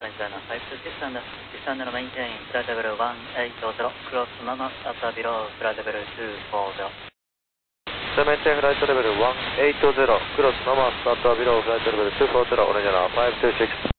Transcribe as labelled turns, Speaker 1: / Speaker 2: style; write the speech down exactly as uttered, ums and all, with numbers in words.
Speaker 1: Cessna five two six and descend and maintain flight level one eight zero, cross Mama at below flight level two four zero.
Speaker 2: Maintain flight level one eight zero, cross Mama at below flight level two four zero, Orange five two six.